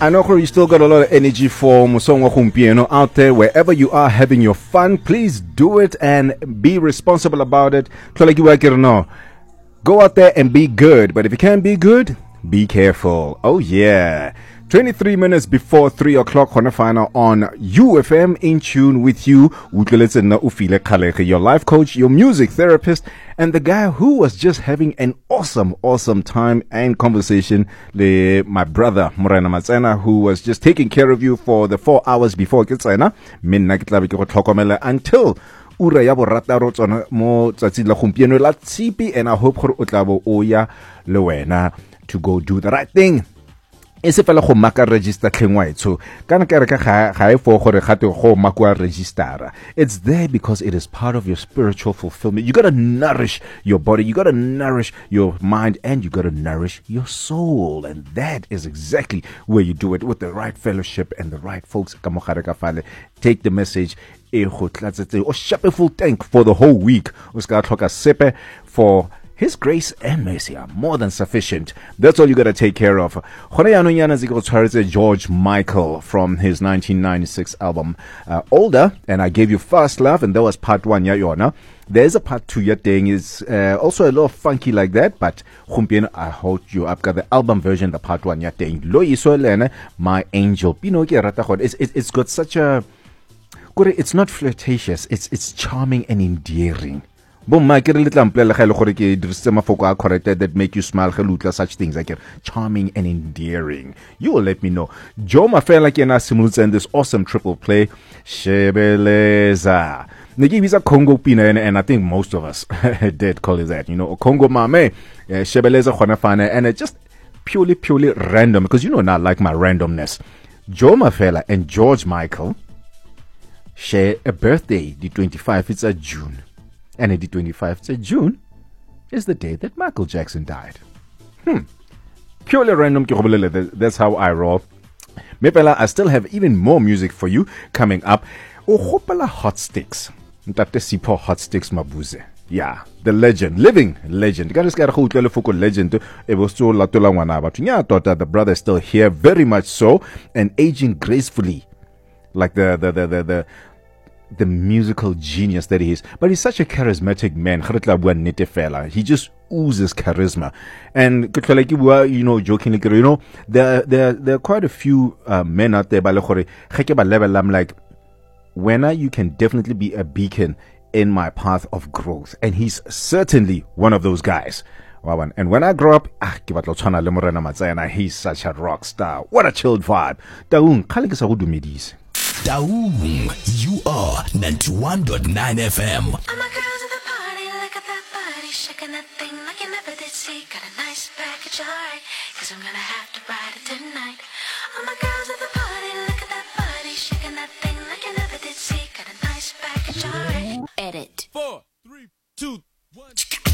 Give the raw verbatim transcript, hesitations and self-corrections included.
I know you still got a lot of energy for Musongo Humpieno out there. Wherever you are having your fun, please do it and be responsible about it. Go out there and be good. But if you can't be good, be careful. Oh yeah. twenty-three minutes before three o'clock, Honafana on U F M, in tune with you. Your life coach, your music therapist, and the guy who was just having an awesome, awesome time and conversation. My brother, Morena Matsena, who was just taking care of you for the four hours before Kitsena. Until ura ya borataro tsona mo tsatsing la gompieno la tshipi, and I hope gore o tla bo o ya le wena to go do the right thing. Ese fela go maka register tlhengwaetso kana ke re ka ga e fo gore gate go makwa register. It's there because it is part of your spiritual fulfillment. You got to nourish your body, you got to nourish your mind, and you got to nourish your soul, and that is exactly where you do it, with the right fellowship and the right folks. Take the message or shape full tank for the whole week. For His grace and mercy are more than sufficient. That's all you got to take care of. George Michael from his nineteen ninety-six album uh, Older, and I gave you First Love, and that was part one. Yeah, Yona. There's a part two. Your thing is uh, also a little funky like that, but I hold you up. Got the album version, the part one. Yeah, thing. My Angel. It's it's it's got such a. It's not flirtatious. It's it's charming and endearing. Corrected that make you smile, such things like charming and endearing. You will let me know. Joe Mafela Simults and this awesome triple play. Shebeleza. Negi is a Congo Pina, and I think most of us did call it that. You know, Congo Mame, Shebeleza Khonafana, and it's just purely, purely random, because you know not like my randomness. Joe Mafela and George Michael share a birthday, the twenty-fifth. It's a June. And the twenty-fifth of June is the day that Michael Jackson died. Hmm. Purely random. That's how I roll. Mepela, I still have even more music for you coming up. Ohopala Hot Sticks. Ntate Sipho Hot Sticks Mabuze. Yeah, the legend, living legend. Legend. The brother is still here, very much so, and aging gracefully, like the the the the. the the musical genius that he is. But he's such a charismatic man. He just oozes charisma. And you know, jokingly, you know, there there there are quite a few uh, men out there. I'm like, when you can definitely be a beacon in my path of growth, and he's certainly one of those guys. And when I grow up, ah, he's such a rock star. What a chilled vibe. Daum, you are ninety-one point nine F M. All my girls at the party, look at that body, shaking that thing like you never did see. Got a nice package, alright, cause I'm gonna have to ride it tonight. All my girls at the party, look at that body,